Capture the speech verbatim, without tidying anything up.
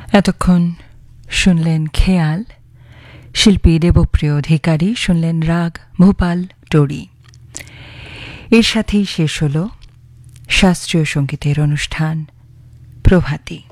এতক্ষণ শুনলেন খেয়াল, শিল্পী দেবপ্রিয় অধিকারী, শুনলেন রাগ ভোপাল টোরি। এর সাথেই শেষ হল শাস্ত্রীয় সঙ্গীতের অনুষ্ঠান প্রভাতী।